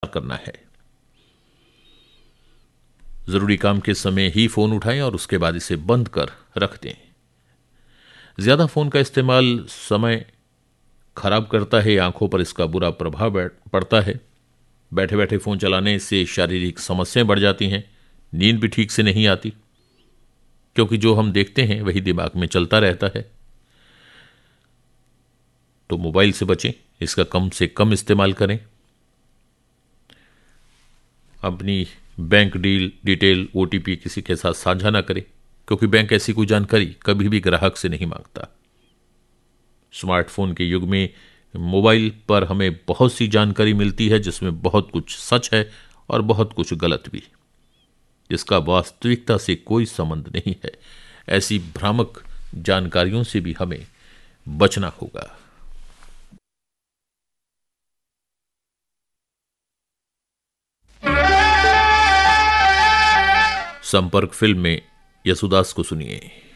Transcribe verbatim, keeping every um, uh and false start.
करना है। जरूरी काम के समय ही फोन उठाएं और उसके बाद इसे बंद कर रख दें। ज्यादा फोन का इस्तेमाल समय खराब करता है, आंखों पर इसका बुरा प्रभाव पड़ता है। बैठे बैठे फोन चलाने से शारीरिक समस्याएं बढ़ जाती हैं, नींद भी ठीक से नहीं आती, क्योंकि जो हम देखते हैं वही दिमाग में चलता रहता है। तो मोबाइल से बचें, इसका कम से कम इस्तेमाल करें। अपनी बैंक डील डिटेल ओटीपी किसी के साथ साझा ना करें, क्योंकि बैंक ऐसी कोई जानकारी कभी भी ग्राहक से नहीं मांगता। स्मार्टफोन के युग में मोबाइल पर हमें बहुत सी जानकारी मिलती है, जिसमें बहुत कुछ सच है और बहुत कुछ गलत भी, जिसका वास्तविकता से कोई संबंध नहीं है। ऐसी भ्रामक जानकारियों से भी हमें बचना होगा। संपर्क फिल्म में यसुदास को सुनिए।